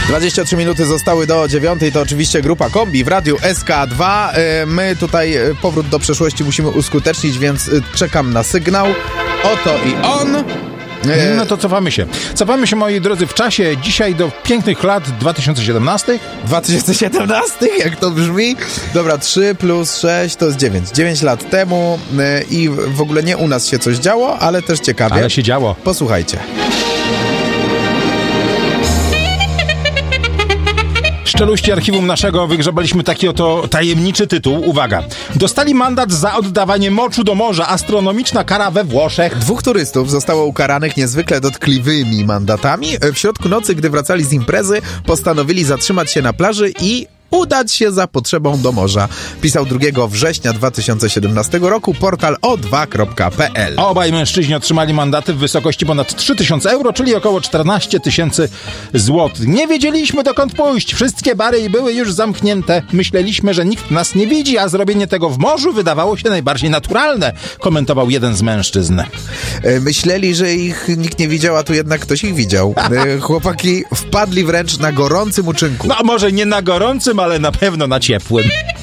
23 minuty zostały do 9, to oczywiście grupa Kombi w radiu SK2. My tutaj powrót do przeszłości musimy uskutecznić, więc czekam na sygnał. Oto i on. No to cofamy się. Cofamy się, moi drodzy, w czasie dzisiaj do pięknych lat 2017. 2017? Jak to brzmi? Dobra, 3 plus 6 to jest 9. 9 lat temu i w ogóle nie u nas się coś działo, ale też ciekawie. Ale się działo. Posłuchajcie. Z czeluści archiwum naszego wygrzebaliśmy taki oto tajemniczy tytuł. Uwaga. Dostali mandat za oddawanie moczu do morza. Astronomiczna kara we Włoszech. 2 turystów zostało ukaranych niezwykle dotkliwymi mandatami. W środku nocy, gdy wracali z imprezy, postanowili zatrzymać się na plaży i udać się za potrzebą do morza. Pisał 2 września 2017 roku portal o2.pl. Obaj mężczyźni otrzymali mandaty w wysokości ponad 3000 euro, czyli około 14 000 złotych. Nie wiedzieliśmy, dokąd pójść. Wszystkie bary były już zamknięte. Myśleliśmy, że nikt nas nie widzi, a zrobienie tego w morzu wydawało się najbardziej naturalne, komentował jeden z mężczyzn. Myśleli, że ich nikt nie widział, a tu jednak ktoś ich widział. Chłopaki wpadli wręcz na gorącym uczynku. No może nie na gorącym, ale na pewno na ciepłym.